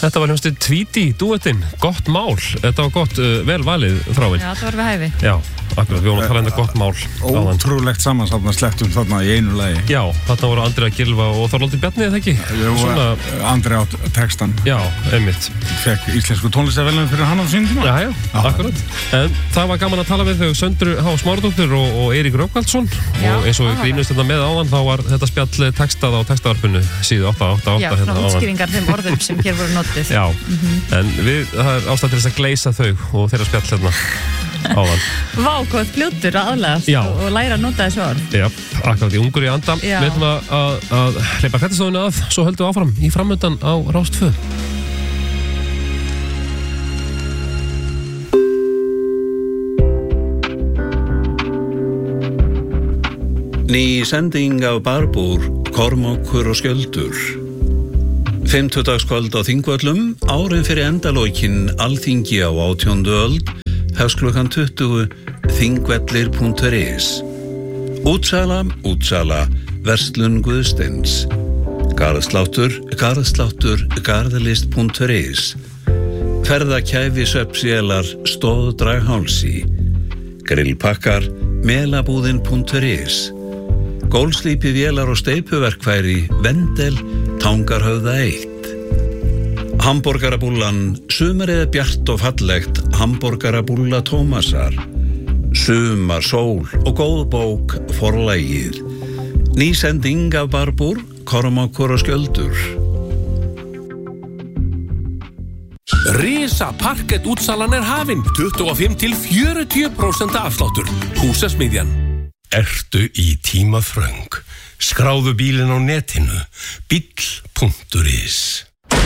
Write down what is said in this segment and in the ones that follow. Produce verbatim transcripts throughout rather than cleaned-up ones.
Þetta var hljómsveit Tweety, dúettinn, gott mál. Þetta var gott, uh, vel valið frávinn. Já, þetta var við hæfi. Já, akkurat, við vorum að tala um þetta gott mál. Ótrúlegt samansafna slettum þarna í einu lagi. Já, þarna voru Andrea Gylfa og Þorvaldur Bjarni, eða ekki? Jú, Svona... Andrea átt textan. Já, einmitt. Fekk íslensku tónlistarverðlaun fyrir hann á sínum tíma. Já, já, akkurat. En það var gaman að tala við þau Söndru H. Smáradóttir og, og Eirík Rögnvaldsson. Og eins og við grínumst þetta með áðan, þá var þetta spjall textað á textavarpinu síðu átta átta átta. Já, svona hérna útskýringar þeim orðum sem hér voru notuð. Já, mm-hmm. En við, það er ástæð til þess að gleysa þau og þeirra spjall hérna áðan. Vá, hvað fljótur aðlagast og, og læra að nota þessu orð. Já, akkurat, í ungur í anda. Já. Við ætlum að, að, að hleypa fréttastofuna að, svo höldum við áfram í framöndan á Rás tvö. Ný sending af Barbúr, Kormákur og Skjöldur. Fimmtudagskvöld á Þingvöllum, árin fyrir endalókin Alþingi á átjándu öld, hefst klukkan tuttugu, þingvellir punktur is. Útsala, útsala, verslun Guðsteins. Garðsláttur, garðsláttur, garðlist punktur is. Ferðakæfi svefnsélar, stóðdraghálsi. Grillpakkar, melabúðin punktur is. Gólslípi vélar og steypuverkfæri, Vendel, Tangarhöfða eitt. Hamborgarabúllan, sumarið er bjart og fallegt, Hamborgarabúlla Tómasar. Sumar, sól og góð bók, Forlagið. Ný sending af Barbúr, Kormákur og Skjöldur. Risa parkett útsalan er hafin, tuttugu og fimm til fjörutíu prósent afsláttur. Húsasmiðjan. Ertu í tímaþröng? Skráðu bílinn á netinu, bíll punktur is.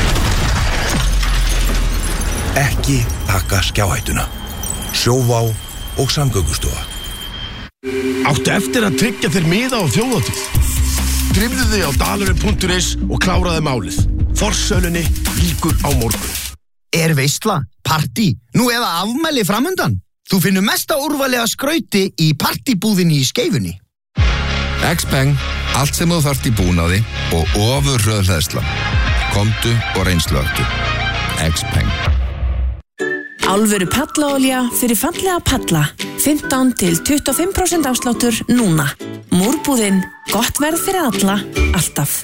Ekki taka skjáhættuna. Sjóvá og Samgöngustofa. Áttu eftir að tryggja þér miða á þjóðhátíð. Drifðu þig á dalurinn punktur is og kláraðu málið. Forsölunni lýkur á morgun. Er veisla, partí, nú eða afmæli framundan? Þú finnur mesta úrvali að skrauti í partibúðinni í Skeifunni. X-Peng, allt sem þú þarft í búnaði og ofurhröð hleðsla. Komdu og reynslögtu. X-Peng. Alvöru pallaolía fyrir fallega palla. fimmtán til tuttugu og fimm prósent afsláttur núna. Múrbúðin, gott verð fyrir alla, alltaf.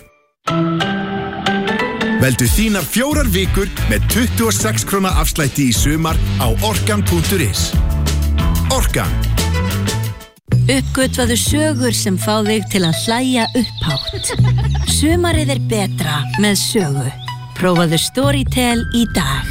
Veldu þínar fjórar vikur með tuttugu og sex króna afslætti í sumar á orkan punktur is. Orkan. Uppgötvaðu sögur sem fá þig til að hlæja upphátt. Sumarið er betra með sögu. Prófaðu Storytel í dag.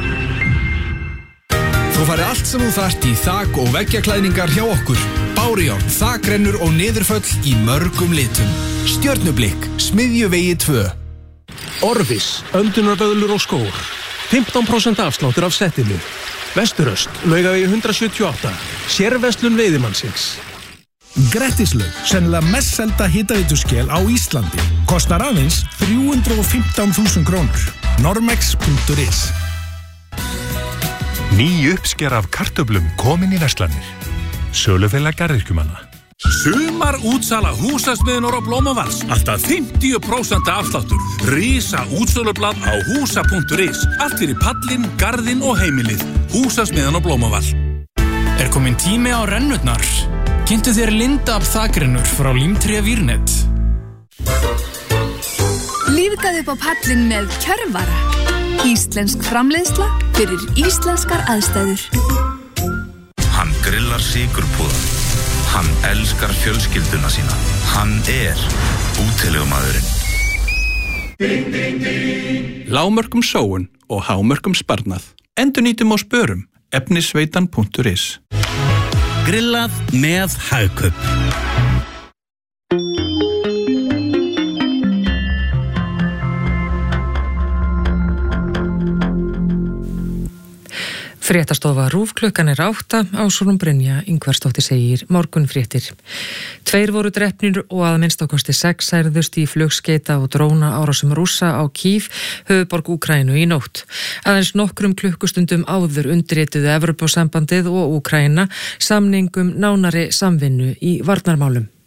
Þú fari allt sem þú þarft í þak- og veggjaklæðningar hjá okkur. Bárujárn, þakrennur og niðurföll í mörgum litum. Stjörnublikk, Smiðjuvegi tvö. Orvis, öndunarböðlur og skór. fimmtán prósent afsláttur af settinu. Vesturöst, Laugavegi hundrað sjötíu og átta. Sérverslun veiðimannsins. Grettislaug, sennilega mest selda hitaveituskel á Íslandi. Kostar aðeins þrjú hundruð og fimmtán þúsund krónur. Normex punktur is. Ný uppsker af kartöflum komin í verslanir. Sölufélag garðyrkjumanna. Sumar útsala húsasmiðunar á Blómavals. Alltaf fimmtíu prósent afsláttur. Risa útsölublað á húsa punktur is. Allt fyrir pallinn, garðinn og heimilið. Húsasmiðan á Blómaval. Er komin tími á rennurnar? Kynntu þér Lindab þakrennur frá Límtré Vírnet. Lífgaðu upp á pallinn með Kjörvara. Íslensk framleiðsla fyrir íslenskar aðstæður. Hann grillar sykurpúða. Hann elskar fjölskylduna sína. Hann er útilegumaðurinn. Lágmörkum sóun og hámörkum sparnað. Endurnýtum og spörum. efnisveitan punktur is. Grillað með Hagkaup. Fréttastofa RÚV klukkan er átta, Ásrún Brynja Ingvarsdóttir segir morgunfréttir. Tveir voru drepnir og að minnstakosti sex særðust í flugskeita og dróna árásum Rússa á Kív, höfuðborg Úkraínu í nótt. Aðeins nokkrum klukkustundum áður undirrituðu Evrópusambandið og Úkraína samningum nánari samvinnu í varnarmálum.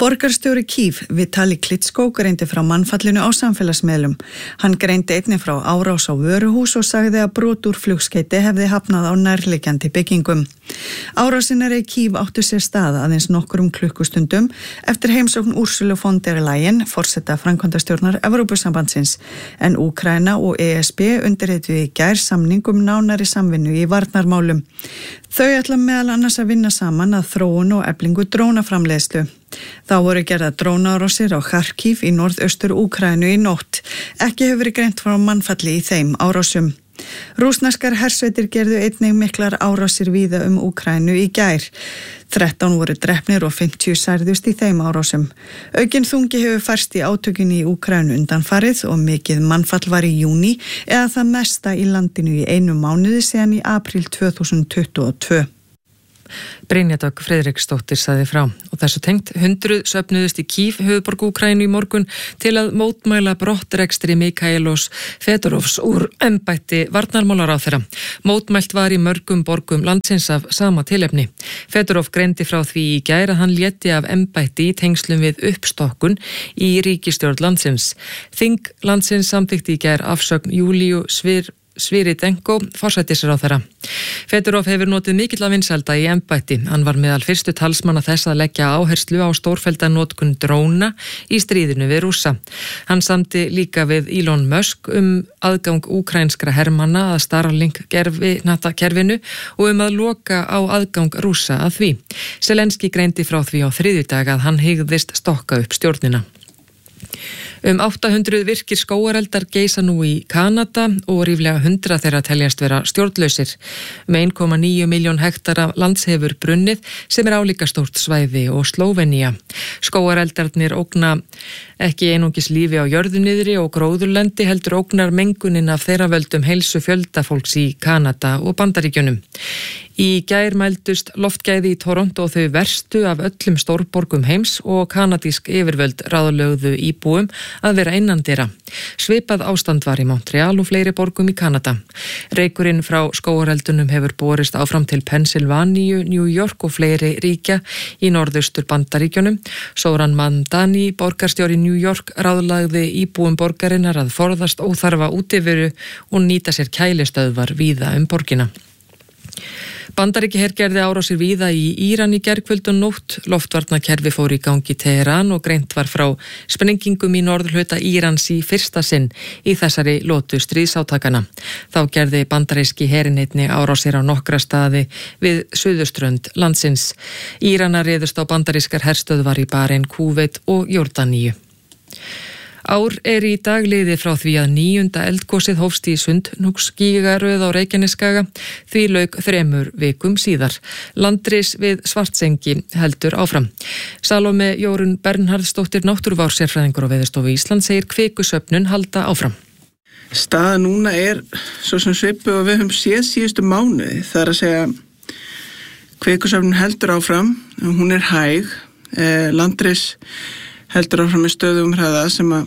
Borgarstjóri Kýv, Vitali Klitschko, greindi frá mannfallinu á samfélagsmiðlum. Hann greindi einnig frá árás á vöruhús og sagði að brot úr flugskeyti hefði hafnað á nærliggjandi byggingum. Árásinar í Kýv áttu sér stað aðeins nokkrum klukkustundum eftir heimsókn Ursulu von der Leyen, forseta framkvæmdastjórnar Evrópusambandsins, en Úkraína og E S B undirrituðu í gær samning um nánari samvinnu í varnarmálum. Þau ætla meðal annars að vinna saman að þróun og eflingu drónaframleiðslu. Þá voru gerða drónaárásir á Kharkiv í norðaustur Úkraínu í nótt. Ekki hefur verið greint frá mannfalli í þeim árásum. Rússneskar hersveitir gerðu einnig miklar árásir víða um Úkraínu í gær. þrettán voru drepnir og fimmtíu særðust í þeim árásum. Aukinn þungi hefur færst í átökin í Úkraínu undanfarið og mikið mannfall var í júní eða það mesta í landinu í einu mánuði síðan í apríl tvö þúsund tuttugu og tvö. Brynja Dögg Friðriksdóttir sagði frá og þessu tengt hundruð söfnuðust í Kýv, höfuðborg Úkraínu í morgun til að mótmæla brottrekstri Mikhailos Fedorovs úr embætti varnarmálaráðherra. Mótmælt var í mörgum borgum landsins af sama tilefni. Fedorov greindi frá því í gær að hann léti af embætti í tengslum við uppstokkun í ríkisstjórn landsins. Þing landsins samþykkti í gær afsögn Júlíu Svir Sviridenko, forsætisráðherra. Fedorov hefur notið mikilla vinsælda í embætti. Hann var meðal fyrstu talsmanna þess að leggja áherslu á stórfellda notkun dróna í stríðinu við Rússa. Hann samdi líka við Elon Musk um aðgang úkrænskra hermanna að Starlink gerfinatakerfinu og um að loka á aðgang Rússa að því. Zelenski greindi frá því á þriðjudag að hann hygðist stokka upp stjórnina. Um átta hundruð virkir skógareldar geisa nú í Kanada og ríflega hundrað þeirra teljast vera stjórnlausir. Um einn komma níu milljón hektara lands hefur brunnið sem er álíka stórt svæði og Slóvenía. Skógareldarnir ógna ekki einungis lífi á jörðuniðri og gróðurlendi heldur ógnar mengunin af þeirra völdum heilsu fjöldafólks í Kanada og Bandaríkjunum. Í gær mældust loftgæði í Toronto og þau verstu af öllum stórborgum heims og kanadísk yfirvöld ráðlögðu íbúum að vera innandyra. Svipað ástand var í Montreal og fleiri borgum í Kanada. Reykurinn frá skógareldunum hefur borist áfram til Pennsylvania, New York og fleiri ríkja í norðaustur Bandaríkjunum. Zoran Mandani, borgarstjóri New York, ráðlagði íbúum borgarinnar að forðast óþarfa útiveru og nýta sér kælistöðvar víða um borgina. Bandaríki hergerði árásir víða í Íran í gærkvöld og nótt. Loftvarnakerfi fór í gangi í Teheran og greint var frá sprengingum í norðurhluta Írans í fyrsta sinn í þessari lotu stríðsátakana. Þá gerði bandaríski herinn einnig árásir á nokkra staði við suðurströnd landsins. Íranar réðust á bandarískar herstöðvar í Bahrein, Kúveit og Jórdaníu. Ár er í dag liðið frá því að níunda eldgosið hófst í Sundhnúksgígaröð á Reykjanesskaga, því lauk þremur vikum síðar. Landris við Svartsengi heldur áfram. Salome Jórunn Bernharðsdóttir, náttúruvárssérfræðingur á Veðurstofu Íslands, segir kvikusöfnun halda áfram. Staða núna er svo sem svipuð og við höfum séð síðustu mánuði. Það er að segja kvikusöfnun heldur áfram, hún er hæg, eh, Landris heldur áfram með stöðum hraða sem að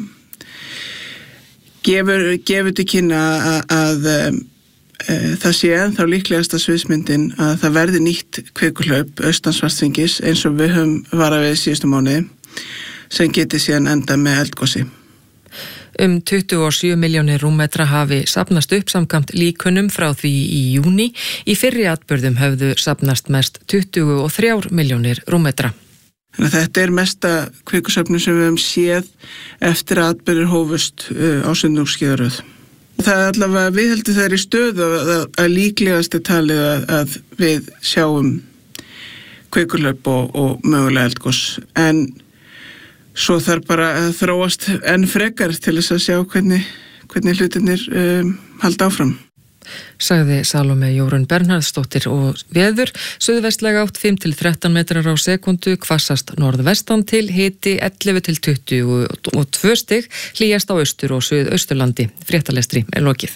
gefur, gefur til kynna að, að e, það sé ennþá líklegasta sviðsmyndin að það verði nýtt kvikuhlaup austan Svartsengis eins og við höfum varað við síðustu mánuði sem geti síðan enda með eldgosi. Um tuttugu og sjö milljónir rúmmetra hafi safnast upp samkvæmt líkunum frá því í júní. Í fyrri atburðum höfðu safnast mest tuttugu og þrjár milljónir rúmmetra. Þannig að þetta er mesta kvikusöfnun sem við höfum séð eftir að atburðir hófust uh, á Sundhnúksgígaröð. Það er allavega, við heldum það er í stöðu að, að, að líklegast er talið að, að við sjáum kvikuhlaup og, og mögulega eldgos. En svo þarf bara að þróast enn frekar til þess að sjá hvernig, hvernig hlutinir um, halda áfram. Sagði Salome Jórunn Bernharðsdóttir. Og veður, suðvestlæga átt fimm til þrettán metrar á sekundu, hvassast norðvestan til, hiti ellefu til tuttugu og tvö stig, hlýjast á austur og suðausturlandi. Fréttalestri er lokið.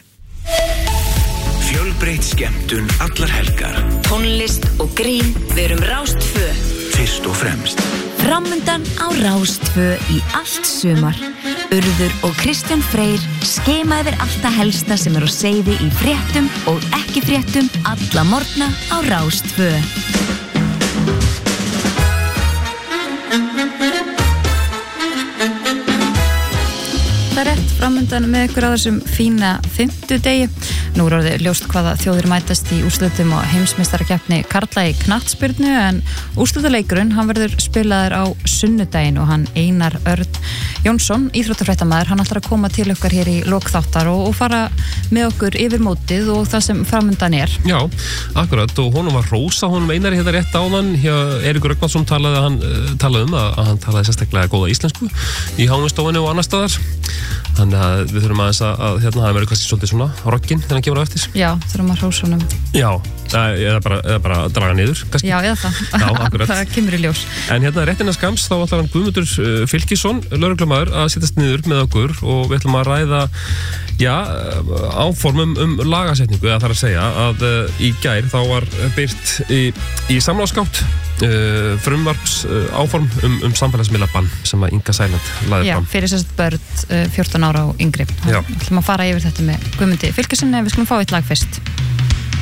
Fjölbreytt skemmtun allar helgar. Tónlist og grín, við erum Rástfö. Fyrst og fremst. Framundan á Rástfö í allt sumar. Urður og Kristján Freyr skema yfir allt það helsta sem er á seyði í fréttum og ekki fréttum alla morgna á Rástfö. framundan með ykkur á þessum fína fimmtudegi. Nú er orðið ljóst hvaða þjóðir mætast í úrslitum og heimsmeistarakeppni karla í knattspyrnu, en úrslitaleikurinn hann verður spilaður á sunnudaginn og hann Einar Örn Jónsson, íþróttafréttamaður, hann ætlar að koma til okkar hér í lokþáttar og, og fara með okkur yfir mótið og það sem framundan er. Já, akkurat, og honum var rósa, honum Einari hérna rétt áðan, hjá Eiríkur Rögnvaldsson talaði, hann, talaði um að, að hann talaði sérstaklega góða íslensku í háumstofunni og annar staðar. Þannig að við þurfum aðeins að, að hérna hafa verið kannski svolítið svona rogginn þegar hann kemur á eftir. Já, þurfum að hrósa honum. Já, eða bara, eða bara draga niður, kannski. Já, eða það. Já, akkurat. Það kemur í ljós. En hérna réttina skams, þá ætlar hann Guðmundur Fylkisson, lögreglumaður, að sittast niður með okkur og við ætlum að ræða, já, áformum um lagasetningu, eða þarf að segja að uh, í gær þá var byrt í, í samráðsgátt Uh, frumvarps uh, áform um, um samfélagsmiðlabann sem að Inga Sæland laði Já, fram. fyrir sérst börn uh, fjórtán ára og yngri. Já. Við ætlum að fara yfir þetta með Guðmundi Fylkisson en við skulum fá eitt lag fyrst.